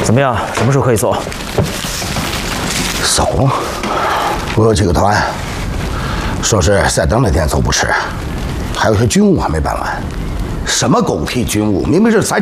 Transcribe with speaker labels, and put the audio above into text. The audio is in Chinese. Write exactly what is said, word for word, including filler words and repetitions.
Speaker 1: 怎么样？什么时候可以走？
Speaker 2: 走？我有几个团，说是赛登那天走不迟，还有些军务还没办完。什么狗屁军务？明明是采